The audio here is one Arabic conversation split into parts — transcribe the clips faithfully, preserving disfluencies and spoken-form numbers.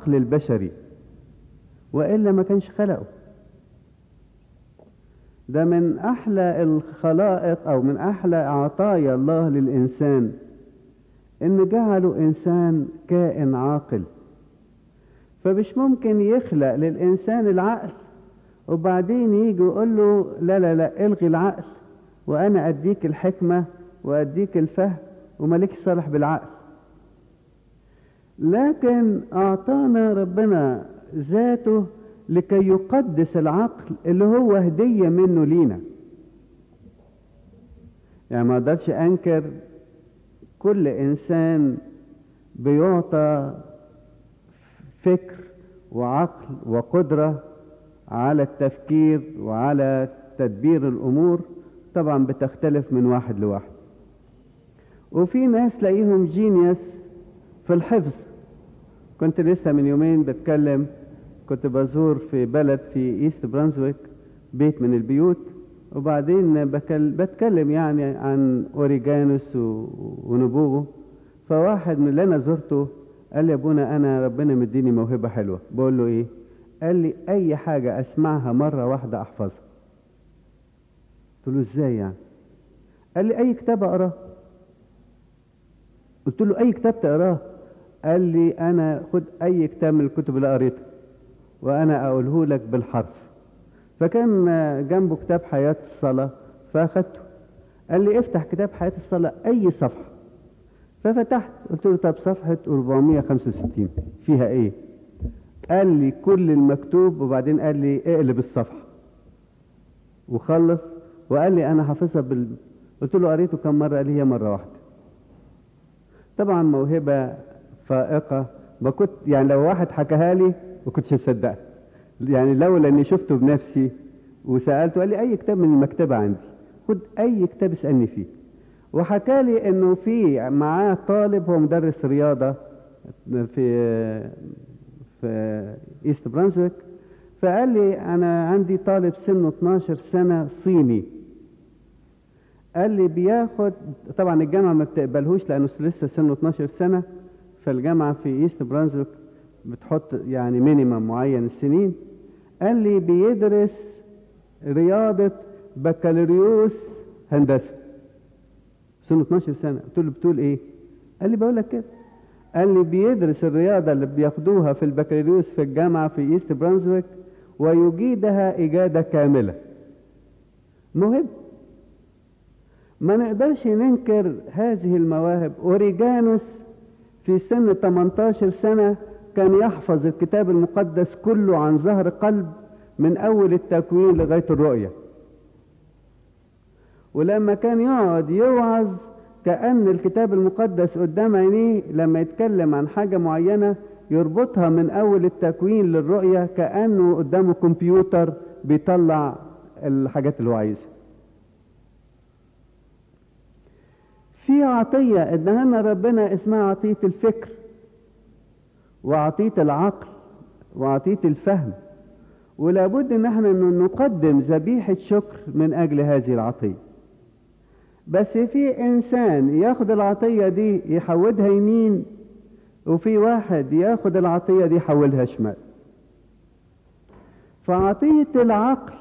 العقل البشري، وإلا ما كانش خلقه. ده من أحلى الخلائق أو من أحلى عطايا الله للإنسان إن جعله إنسان كائن عاقل. فمش ممكن يخلق للإنسان العقل وبعدين يجي يقول له لا لا لا الغي العقل وأنا أديك الحكمة وأديك الفهم ومالكش صالح بالعقل. لكن أعطانا ربنا ذاته لكي يقدس العقل اللي هو هدية منه لينا. يعني ما اقدرش انكر كل انسان بيعطى فكر وعقل وقدرة على التفكير وعلى تدبير الامور، طبعا بتختلف من واحد لواحد. وفي ناس تلاقيهم جينيوس في الحفظ. كنت لسه من يومين بتكلم، كنت بزور في بلد في ايست برانزويك، بيت من البيوت، وبعدين بتكلم يعني عن اوريجانوس ونبوغه. فواحد من اللي انا زرته قال لي يا ابونا انا ربنا مديني موهبة حلوة. بقول له ايه؟ قال لي اي حاجة اسمعها مرة واحدة احفظها. قلت له ازاي يعني؟ قال لي اي كتاب اقراه. قلت له اي كتاب تقراه؟ قال لي انا خد اي كتاب من الكتب اللي قريتها وانا اقوله لك بالحرف. فكان جنبه كتاب حياة الصلاة فاخدته. قال لي افتح كتاب حياة الصلاة اي صفحة. ففتحت قلت له طب صفحة أربعمائة وخمسة وستين فيها ايه؟ قال لي كل المكتوب، وبعدين قال لي اقلب الصفحة وخلص، وقال لي انا حافظها بال... قلت له قريته كم مرة؟ قال لي هي مرة واحدة. طبعا موهبة فائقة، ما كنت يعني لو واحد حكاها لي ما كنتش اصدقها، يعني لولا اني شفته بنفسي وسألته. قال لي اي كتاب من المكتبة عندي، خد اي كتاب اسألني فيه. وحكى لي انه في معاه طالب هو مدرس رياضة في في ايست برانزويك، فقال لي انا عندي طالب سنه اتناشر سنة صيني. قال لي بياخد، طبعا الجامعة ما بتقبلهوش لانه لسه سنه اتناشر سنة، فالجامعة في ايست برانزويك بتحط يعني مينيمم معين السنين. قال لي بيدرس رياضة بكالوريوس هندسة سنه اتناشر سنة. قلت له بتقول ايه؟ قال لي بقول لك كده. قال لي بيدرس الرياضة اللي بياخدوها في البكالوريوس في الجامعة في ايست برانزويك ويجيدها إجادة كاملة. موهبة ما نقدرش ننكر هذه المواهب. أوريجانوس في سن تمنتاشر سنة كان يحفظ الكتاب المقدس كله عن ظهر قلب من أول التكوين لغاية الرؤية. ولما كان يقعد يوعظ كأن الكتاب المقدس قدام عينيه، لما يتكلم عن حاجة معينة يربطها من أول التكوين للرؤية كأنه قدامه كمبيوتر بيطلع الحاجات اللي هو عايزها. في عطية اداها لنا ربنا اسمها عطية الفكر وعطية العقل وعطية الفهم، ولابد ان احنا نقدم ذبيحة شكر من اجل هذه العطية. بس في انسان ياخد العطية دي يحودها يمين، وفي واحد ياخد العطية دي يحولها شمال. فعطية العقل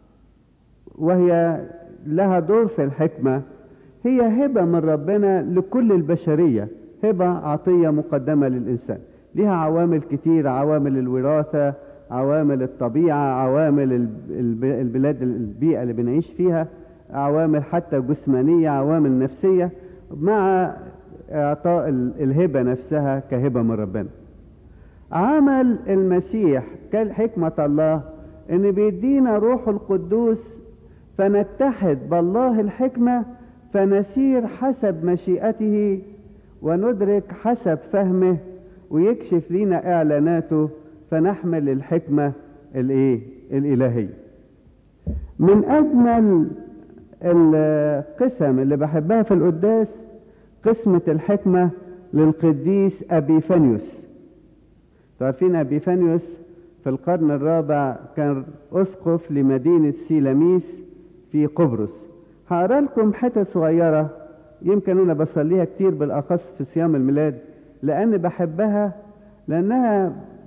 وهي لها دور في الحكمة هي هبة من ربنا لكل البشرية، هبة عطية مقدمة للإنسان. لها عوامل كتير، عوامل الوراثة، عوامل الطبيعة، عوامل البلاد البيئة اللي بنعيش فيها، عوامل حتى جسمانية، عوامل نفسية، مع إعطاء الهبة نفسها كهبة من ربنا. عمل المسيح كالحكمة الله إن بيدينا روح القدوس فنتحد بالله الحكمة، فنسير حسب مشيئته وندرك حسب فهمه، ويكشف لنا إعلاناته فنحمل الحكمة الإيه؟ الإلهية. من أجمل القسم اللي بحبها في القداس قسمة الحكمة للقديس أبيفانيوس. تعرفين أبيفانيوس في القرن الرابع كان أسقف لمدينة سيلاميس في قبرص. هقرأ لكم حتة صغيرة، يمكن أنا بصليها كتير بالأخص في صيام الميلاد لأن بحبها، لأنها